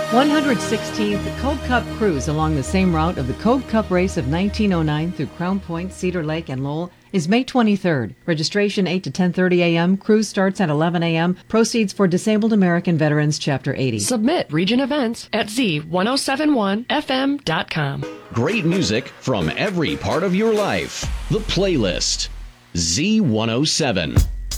116th Cove Cup Cruise along the same route of the Cove Cup race of 1909 through Crown Point, Cedar Lake, and Lowell is May 23rd. Registration 8 to 10:30 a.m. Cruise starts at 11 a.m. Proceeds for Disabled American Veterans Chapter 80. Submit region events at z1071fm.com. Great music from every part of your life. The Playlist. Z107.